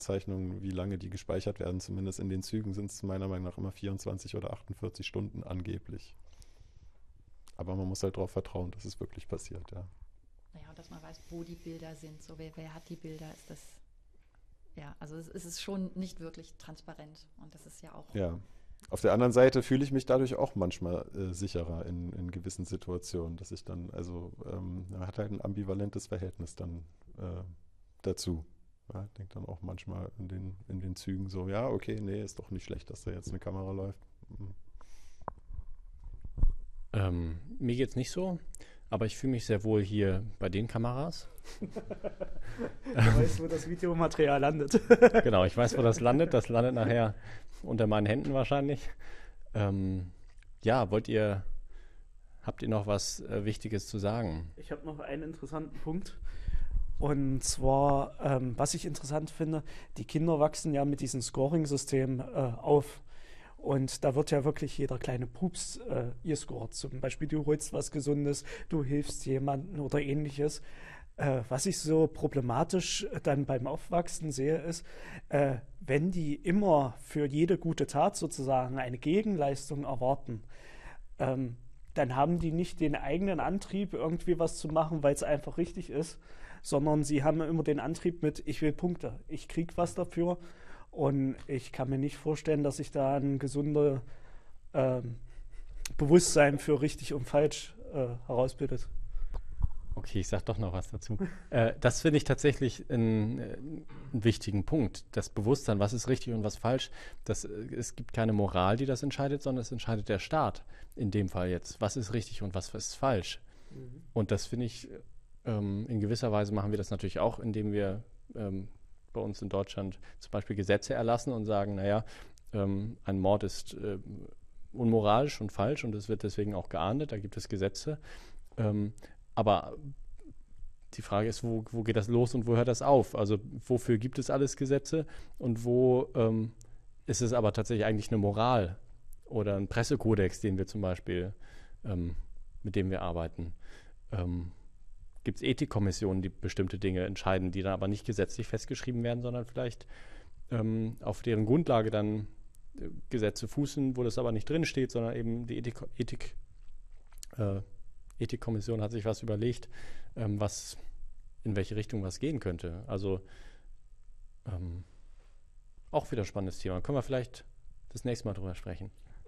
Aufzeichnungen, wie lange die gespeichert werden. Zumindest in den Zügen sind es meiner Meinung nach immer 24 oder 48 Stunden angeblich. Aber man muss halt darauf vertrauen, dass es wirklich passiert, ja. Naja, und dass man weiß, wo die Bilder sind. So, wer hat die Bilder? Ist das, ja, also es ist schon nicht wirklich transparent. Und das ist ja auch. Ja. Auf der anderen Seite fühle ich mich dadurch auch manchmal sicherer in gewissen Situationen, dass ich dann, also man hat halt ein ambivalentes Verhältnis dann dazu. Ja, ich denke dann auch manchmal in den Zügen so, ja, okay, nee, ist doch nicht schlecht, dass da jetzt eine Kamera läuft. Mhm. Mir geht's nicht so, aber ich fühle mich sehr wohl hier bei den Kameras. Du weißt, wo das Videomaterial landet. Genau, ich weiß, wo das landet. Das landet nachher unter meinen Händen wahrscheinlich. Ja, habt ihr noch was Wichtiges zu sagen? Ich habe noch einen interessanten Punkt. Und zwar, was ich interessant finde, die Kinder wachsen ja mit diesem Scoring-System auf. Und da wird ja wirklich jeder kleine Pups gescored. Zum Beispiel, du holst was Gesundes, du hilfst jemandem oder ähnliches. Was ich so problematisch dann beim Aufwachsen sehe, ist, wenn die immer für jede gute Tat sozusagen eine Gegenleistung erwarten, dann haben die nicht den eigenen Antrieb, irgendwie was zu machen, weil es einfach richtig ist, sondern sie haben immer den Antrieb mit, ich will Punkte, ich krieg was dafür. Und ich kann mir nicht vorstellen, dass sich da ein gesunder Bewusstsein für richtig und falsch herausbildet. Okay, ich sag doch noch was dazu. Das finde ich tatsächlich einen wichtigen Punkt. Das Bewusstsein, was ist richtig und was falsch. Es gibt keine Moral, die das entscheidet, sondern es entscheidet der Staat. In dem Fall jetzt. Was ist richtig und was ist falsch. Mhm. Und das finde ich, in gewisser Weise machen wir das natürlich auch, indem wir bei uns in Deutschland zum Beispiel Gesetze erlassen und sagen, naja, ein Mord ist unmoralisch und falsch und es wird deswegen auch geahndet, da gibt es Gesetze. Aber die Frage ist, wo geht das los und wo hört das auf? Also wofür gibt es alles Gesetze und wo ist es aber tatsächlich eigentlich eine Moral oder ein Pressekodex, den wir zum Beispiel, mit dem wir arbeiten? Gibt es Ethikkommissionen, die bestimmte Dinge entscheiden, die dann aber nicht gesetzlich festgeschrieben werden, sondern vielleicht auf deren Grundlage dann Gesetze fußen, wo das aber nicht drin steht, sondern eben die Ethikkommission hat sich was überlegt, in welche Richtung was gehen könnte. Also auch wieder ein spannendes Thema. Können wir vielleicht das nächste Mal drüber sprechen.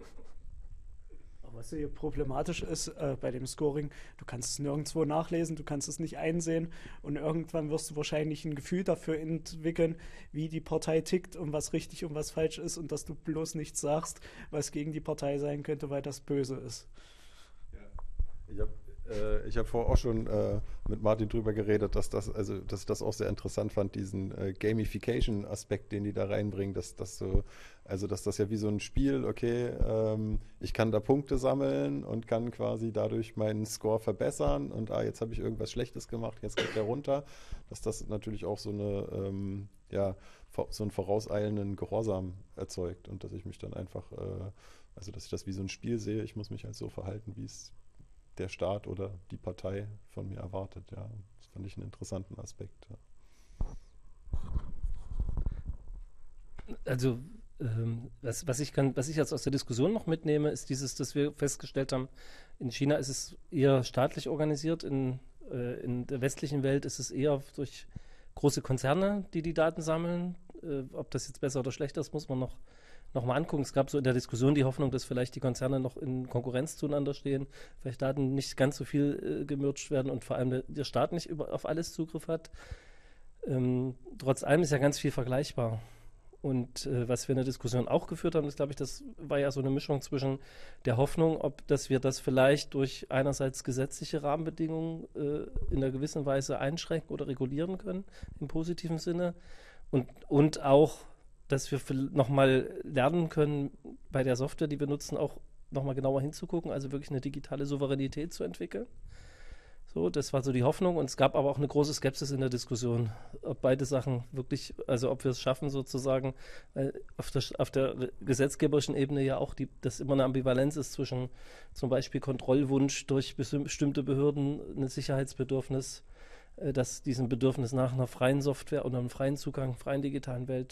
Was hier problematisch ist bei dem Scoring, du kannst es nirgendwo nachlesen, du kannst es nicht einsehen und irgendwann wirst du wahrscheinlich ein Gefühl dafür entwickeln, wie die Partei tickt und was richtig und was falsch ist und dass du bloß nichts sagst, was gegen die Partei sein könnte, weil das böse ist. Ja. Ich habe vorher auch schon mit Martin drüber geredet, dass ich das auch sehr interessant fand, diesen Gamification-Aspekt, den die da reinbringen, dass das ja wie so ein Spiel, okay, ich kann da Punkte sammeln und kann quasi dadurch meinen Score verbessern und jetzt habe ich irgendwas Schlechtes gemacht, jetzt geht der runter, dass das natürlich auch so einen vorauseilenden Gehorsam erzeugt und dass ich mich dann einfach, dass ich das wie so ein Spiel sehe, ich muss mich halt so verhalten, wie es der Staat oder die Partei von mir erwartet. Ja, das fand ich einen interessanten Aspekt. Ja. Also was ich jetzt aus der Diskussion noch mitnehme, ist dieses, dass wir festgestellt haben, in China ist es eher staatlich organisiert, in der westlichen Welt ist es eher durch große Konzerne, die Daten sammeln. Ob das jetzt besser oder schlechter ist, muss man noch mal angucken. Es gab so in der Diskussion die Hoffnung, dass vielleicht die Konzerne noch in Konkurrenz zueinander stehen, vielleicht Daten nicht ganz so viel gemerged werden und vor allem der Staat nicht auf alles Zugriff hat. Trotz allem ist ja ganz viel vergleichbar. Und was wir in der Diskussion auch geführt haben, ist, glaube ich, das war ja so eine Mischung zwischen der Hoffnung, dass wir das vielleicht durch einerseits gesetzliche Rahmenbedingungen in einer gewissen Weise einschränken oder regulieren können, im positiven Sinne, und auch dass wir nochmal lernen können, bei der Software, die wir nutzen, auch nochmal genauer hinzugucken, also wirklich eine digitale Souveränität zu entwickeln. So, das war so die Hoffnung und es gab aber auch eine große Skepsis in der Diskussion, ob beide Sachen wirklich, also ob wir es schaffen sozusagen, weil auf der gesetzgeberischen Ebene ja auch dass immer eine Ambivalenz ist zwischen zum Beispiel Kontrollwunsch durch bestimmte Behörden, ein Sicherheitsbedürfnis dass diesem Bedürfnis nach einer freien Software oder einem freien Zugang, freien digitalen Welt